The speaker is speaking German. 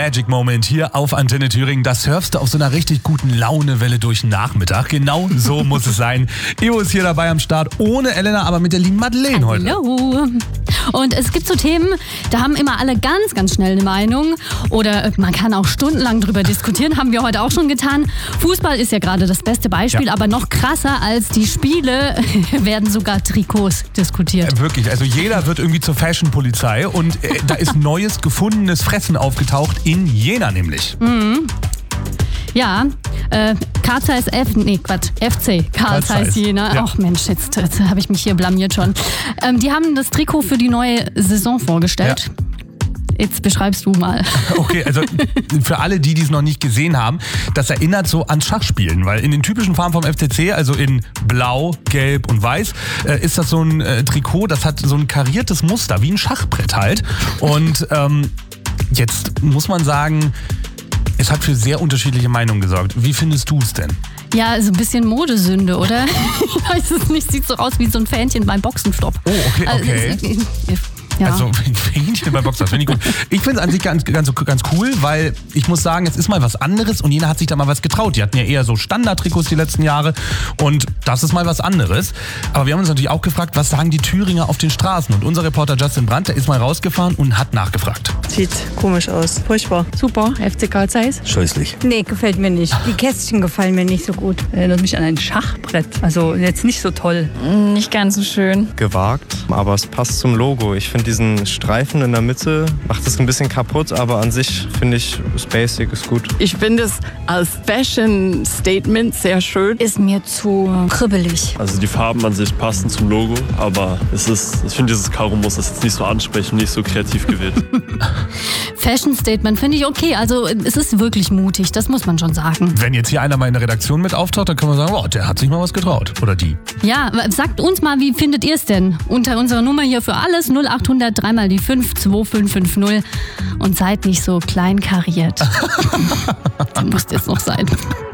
Magic Moment hier auf Antenne Thüringen. Da surfst du auf so einer richtig guten Launewelle durch den Nachmittag. Genau so muss es sein. Ivo ist hier dabei am Start, ohne Elena, aber mit der lieben Madeleine heute. Hallo. Und es gibt so Themen, da haben immer alle ganz, ganz schnell eine Meinung. Oder man kann auch stundenlang drüber diskutieren, haben wir heute auch schon getan. Fußball ist ja gerade das beste Beispiel, aber noch krasser als die Spiele werden sogar Trikots diskutiert. Wirklich, also jeder wird irgendwie zur Fashion-Polizei und da ist neues gefundenes Fressen aufgetaucht in Jena nämlich. Mhm. Ja, Carl Zeiss FC Carl Zeiss Jena. Ja. Ach Mensch, jetzt habe ich mich hier blamiert schon. Die haben das Trikot für die neue Saison vorgestellt. Ja. Jetzt beschreibst du mal. Okay, also für alle, die es noch nicht gesehen haben, das erinnert so an Schachspielen, weil in den typischen Farben vom FCC, also in Blau, Gelb und Weiß, ist das so ein Trikot, das hat so ein kariertes Muster, wie ein Schachbrett halt. Und jetzt muss man sagen, es hat für sehr unterschiedliche Meinungen gesorgt. Wie findest du es denn? Ja, so ein bisschen Modesünde, oder? Ich weiß es nicht, sieht so aus wie so ein Fähnchen beim Boxenstopp. Oh, okay. Ja. Also Fähnchen bei Boxer, finde ich gut. Ich finde es an sich ganz cool, weil ich muss sagen, es ist mal was anderes und Jena hat sich da mal was getraut. Die hatten ja eher so Standard-Trikots die letzten Jahre und das ist mal was anderes. Aber wir haben uns natürlich auch gefragt, was sagen die Thüringer auf den Straßen? Und unser Reporter Justin Brandt, der ist mal rausgefahren und hat nachgefragt. Sieht komisch aus. Furchtbar. Super. FC Carl Zeiss. Scheußlich. Nee, gefällt mir nicht. Die Kästchen gefallen mir nicht so gut. Erinnert mich an ein Schachbrett. Also jetzt nicht so toll. Nicht ganz so schön. Gewagt, aber es passt zum Logo. Ich finde diesen Streifen in der Mitte macht es ein bisschen kaputt, aber an sich finde ich, das Basic ist gut. Ich finde es als Fashion-Statement sehr schön. Ist mir zu kribbelig. Also die Farben an sich passen zum Logo, aber ich finde dieses Karo-Muster ist jetzt nicht so ansprechend, nicht so kreativ gewählt. Fashion-Statement finde ich okay, also es ist wirklich mutig, das muss man schon sagen. Wenn jetzt hier einer mal in der Redaktion mit auftaucht, dann können wir sagen, oh, der hat sich mal was getraut. Oder die. Ja, sagt uns mal, wie findet ihr es denn? Unter unserer Nummer hier für alles 0800 3 mal die 5 2550 und seid nicht so kleinkariert. Das muss jetzt noch sein.